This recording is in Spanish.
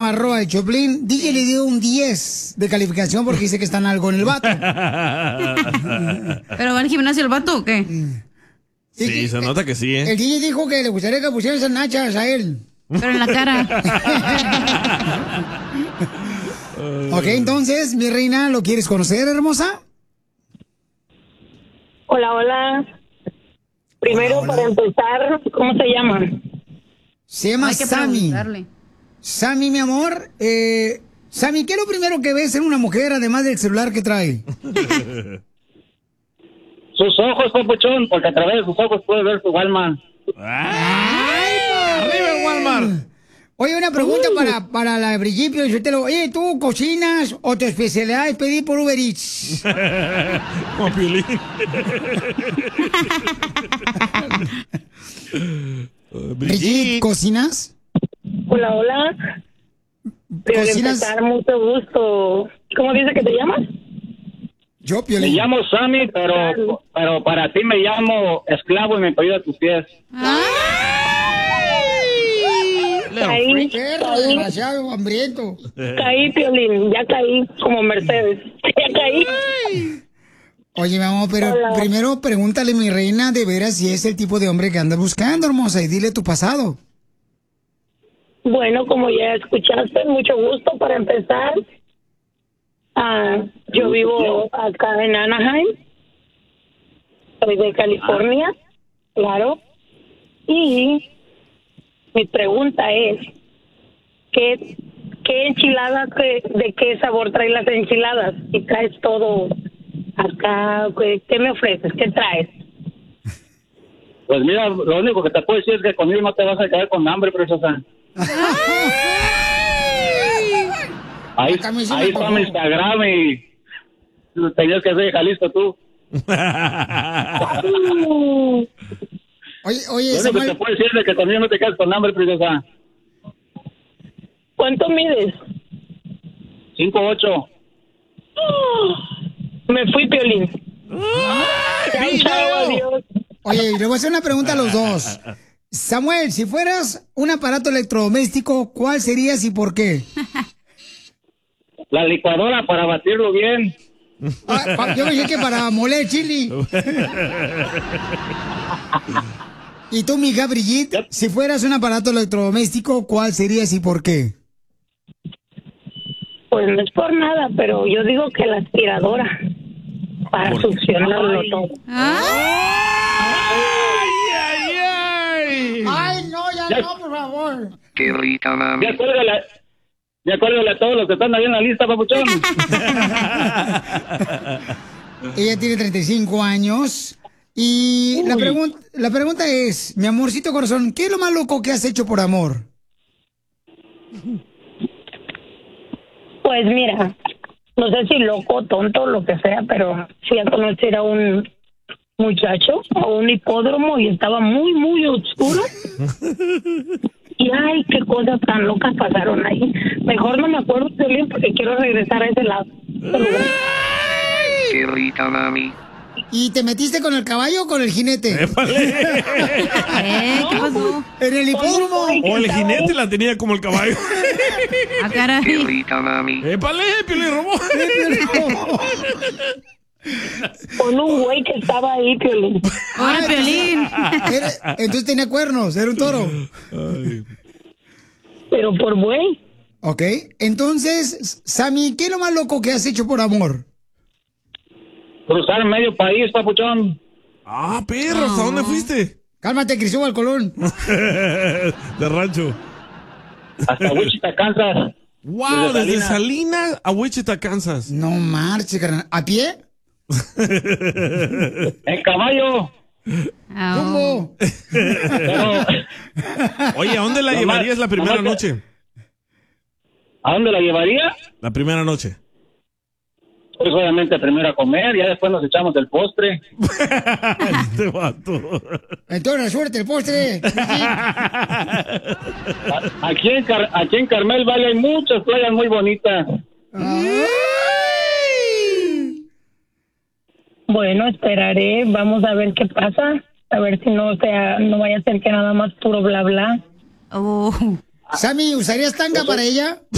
Navarro, al Choplin, DJ le dio un 10 de calificación porque dice que están algo en el vato. ¿Pero va al gimnasio el vato o qué? Sí, se nota que sí, ¿eh? El DJ dijo que le gustaría que pusieran esas nachas a él. Pero en la cara. Ok, entonces, mi reina, ¿lo quieres conocer, hermosa? Hola, hola. Primero, Hola, hola. para empezar, ¿cómo se llama? Se llama Hay que Sammy. preguntarle. Sammy, mi amor. Sammy, ¿qué es lo primero que ves en una mujer, además del celular que trae? Sus ojos, papuchón, porque a través de sus ojos puede ver su alma. ¡Arriba el Walmart! Oye, una pregunta para la Brillipio. Oye, ¿tú cocinas o tu especialidad es pedir por Uber Eats? Como Piolín. Brigitte, ¿cocinas? Hola, hola. Pero ¿Cocinas? empezar, mucho gusto. ¿Cómo dice que te llamas? Yo, Me Piolín. llamo Sammy, pero para ti me llamo esclavo y me pedido a tus pies. Caí, Perro desgraciado, hambriento. caí, Piolín, ya caí, como Mercedes. Ya caí. Oye, mi amor, pero Hola. primero pregúntale, mi reina, de veras si es el tipo de hombre que anda buscando, hermosa, y dile tu pasado. Bueno, como ya escuchaste, mucho gusto para empezar. Yo vivo acá en Anaheim. Soy de California, claro. Y mi pregunta es, ¿qué enchiladas, de qué sabor traen las enchiladas? Si traes todo acá, ¿qué me ofreces? ¿Qué traes? Pues mira, lo único que te puedo decir es que conmigo no te vas a quedar con hambre, preciosa. Ahí está mi Instagram y tenías que ser de Jalisco tú. Oye, Lo único que Samuel, te puedo decir es que conmigo no te quedas con hambre, preciosa. ¿Cuánto mides? 5'8". Me fui, Piolín. Chao, chao, adiós. oye, le voy a hacer una pregunta a los dos. Samuel, si fueras un aparato electrodoméstico, ¿cuál serías y por qué? La licuadora para batirlo bien. Yo me dije que para moler chili. ¿Y tú, mija Brigitte, si fueras un aparato electrodoméstico, cuál serías y por qué? Pues no es por nada, pero yo digo que la aspiradora para succionarlo todo. Ay, no, ya no, por favor. Qué rica, mami. Ya acuérdale a todos los que están ahí en la lista, papuchón. Ella tiene 35 años. Y la pregunta es, mi amorcito corazón, ¿qué es lo más loco que has hecho por amor? Pues mira, no sé si loco, tonto, lo que sea, pero fui a conocer a un muchacho a un hipódromo y estaba muy, muy oscuro. Y ay, qué cosas tan locas pasaron ahí. Mejor no me acuerdo de bien porque quiero regresar a ese lado. Qué rica, mami. ¿Y te metiste con el caballo o con el jinete? ¿Qué pasó? En el hipódromo. O el jinete la tenía como el caballo. Ah, caray. Qué rica, mami. ¡Épale, Piolín robó! Con un güey que estaba ahí, Piolín. ¡Ahora, Piolín! Entonces tenía cuernos, era un toro. Pero por güey. Ok, entonces, Sammy, ¿qué es lo más loco que has hecho por amor? Cruzar medio país, papuchón. ¡Ah, perro! ¿Hasta dónde fuiste? Cálmate, Cristóbal Colón. De rancho. Hasta Wichita, Kansas. ¡Wow! Desde Salinas a Wichita, Kansas. No marches, carnal. ¿A pie? En caballo. ¿Cómo? Pero, Oye, ¿a dónde la Nomás- llevarías la primera nomás que- noche? ¿a dónde la llevaría? La primera noche. Pues obviamente primero a comer, ya después nos echamos el postre. Este vato. Entonces, suerte, el postre. Aquí en Carmel Valle hay muchas playas muy bonitas. Bueno, esperaré, vamos a ver qué pasa, a ver si no vaya a ser que nada más puro bla bla. Oh. Sammy, ¿usarías tanga para ella?